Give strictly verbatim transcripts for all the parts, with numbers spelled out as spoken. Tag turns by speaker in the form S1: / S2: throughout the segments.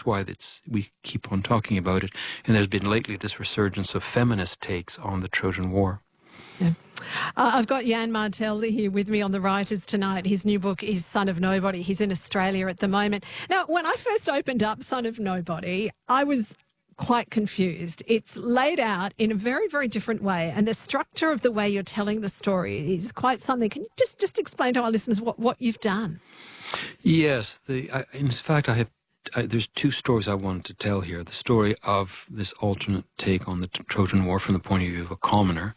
S1: that's why it's we keep on talking about it. And there's been lately this resurgence of feminist takes on the Trojan War.
S2: Yeah. Uh, I've got Jan Martel here with me on the Writers tonight. His new book is Son of Nobody. He's in Australia at the moment. Now, when I first opened up Son of Nobody, I was quite confused. It's laid out in a very, very different way, and the structure of the way you're telling the story is quite something. Can you just, just explain to our listeners what, what you've done?
S1: Yes. The, I, in fact, I have I, there's two stories I wanted to tell here. The story of this alternate take on the Trojan War from the point of view of a commoner,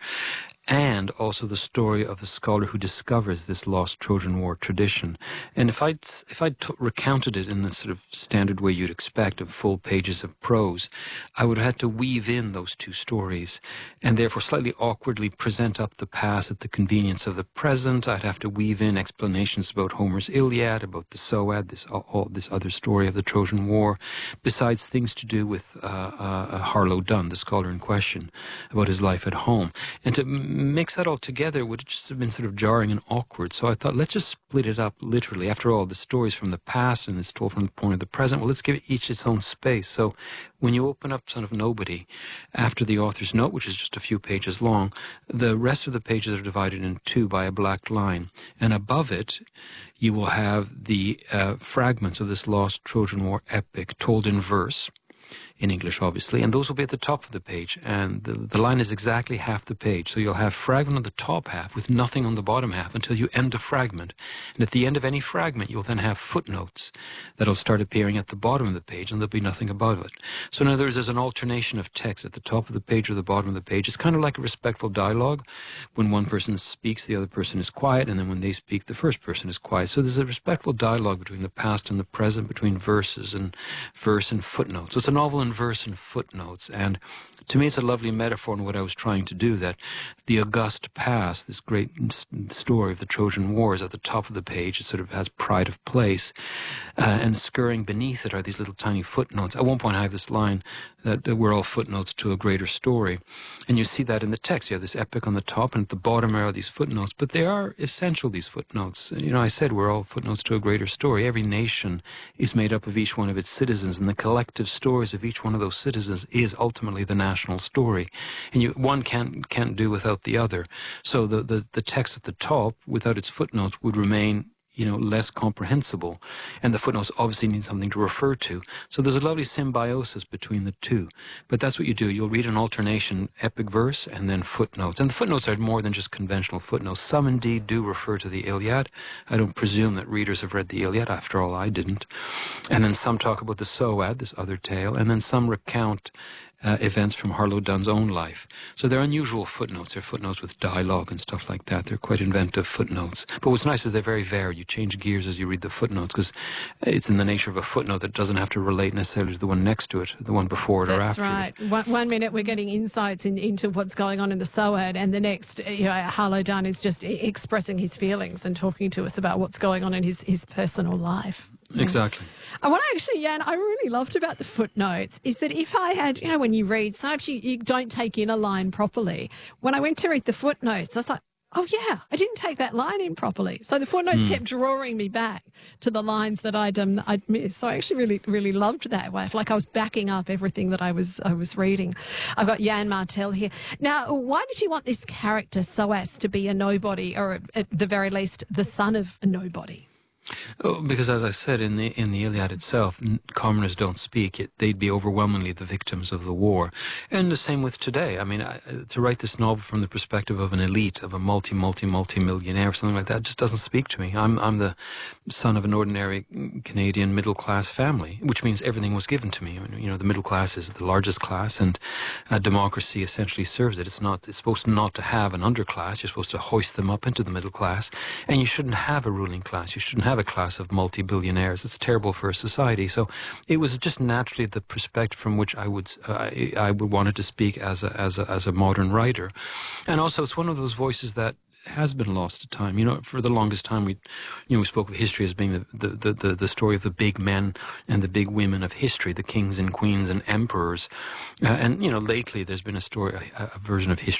S1: and also the story of the scholar who discovers this lost Trojan War tradition. And if I'd, if I'd t- recounted it in the sort of standard way you'd expect of full pages of prose, I would have had to weave in those two stories and therefore slightly awkwardly present up the past at the convenience of the present. I'd have to weave in explanations about Homer's Iliad, about the Soad, this, all, this other story of the Trojan War, besides things to do with uh, uh, Harlow Dunn, the scholar in question, about his life at home. And to mix that all together would just have been sort of jarring and awkward. So I thought, let's just split it up literally. After all, the story's from the past and it's told from the point of the present. Well, let's give each its own space. So when you open up Son of Nobody, after the author's note, which is just a few pages long, the rest of the pages are divided in two by a black line. And above it, you will have the uh, fragments of this lost Trojan War epic told in verse, in English, obviously, and those will be at the top of the page, and the, the line is exactly half the page. So you'll have fragment on the top half with nothing on the bottom half until you end a fragment. And at the end of any fragment, you'll then have footnotes that'll start appearing at the bottom of the page, and there'll be nothing above it. So in other words, there's an alternation of text at the top of the page or the bottom of the page. It's kind of like a respectful dialogue. When one person speaks, the other person is quiet, and then when they speak, the first person is quiet. So there's a respectful dialogue between the past and the present, between verses and verse and footnotes. So it's a novel in verse and footnotes, and to me it's a lovely metaphor in what I was trying to do, that the august past, this great story of the Trojan War, is at the top of the page. It sort of has pride of place, uh, and scurrying beneath it are these little tiny footnotes. At one point I have this line that uh, we're all footnotes to a greater story, and you see that in the text. You have this epic on the top, and at the bottom are these footnotes, but they are essential, these footnotes. You know, I said we're all footnotes to a greater story. Every nation is made up of each one of its citizens, and the collective stories of each one of those citizens is ultimately the national story, and you, one can't can't do without the other. So the, the the text at the top, without its footnotes, would remain, you know, less comprehensible, and the footnotes obviously need something to refer to. So there's a lovely symbiosis between the two. But that's what you do. You'll read an alternation, epic verse, and then footnotes. And the footnotes are more than just conventional footnotes. Some indeed do refer to the Iliad. I don't presume that readers have read the Iliad. After all, I didn't. And then some talk about the Soad, this other tale, and then some recount Uh, events from Harlow Dunn's own life. So they're unusual footnotes. They're footnotes with dialogue and stuff like that. They're quite inventive footnotes. But what's nice is they're very varied. You change gears as you read the footnotes, because it's in the nature of a footnote that doesn't have to relate necessarily to the one next to it, the one before it
S2: That's
S1: or after
S2: right.
S1: it.
S2: One, one minute we're getting insights in, into what's going on in the Soad, and the next, you know, Harlow Dunn is just expressing his feelings and talking to us about what's going on in his, his personal life.
S1: Exactly.
S2: And what I actually, Jan, I really loved about the footnotes is that if I had, you know, when you read, sometimes you, you don't take in a line properly. When I went to read the footnotes, I was like, oh, yeah, I didn't take that line in properly. So the footnotes mm. kept drawing me back to the lines that I'd, um, I'd missed. So I actually really, really loved that way. I feel like I was backing up everything that I was, I was reading. I've got Jan Martel here. Now, why did you want this character, Soas, to be a nobody, or at the very least, the son of a nobody?
S1: Oh, because as I said, in the in the Iliad itself, commoners don't speak. It, they'd be overwhelmingly the victims of the war. And the same with today. I mean, I, to write this novel from the perspective of an elite, of a multi, multi, multi-millionaire, or something like that, just doesn't speak to me. I'm I'm the son of an ordinary Canadian middle-class family, which means everything was given to me. I mean, you know, the middle class is the largest class, and uh, democracy essentially serves it. It's not. It's supposed not to have an underclass. You're supposed to hoist them up into the middle class, and you shouldn't have a ruling class. You shouldn't have a class of multi-billionaires. It's terrible for a society. So it was just naturally the perspective from which I would uh, I, I would wanted to speak as a, as a as a modern writer, and also it's one of those voices that has been lost to time. You know, for the longest time, we, you know, we spoke of history as being the, the, the, the story of the big men and the big women of history, the kings and queens and emperors. Uh, and, you know, lately there's been a story, a, a version of history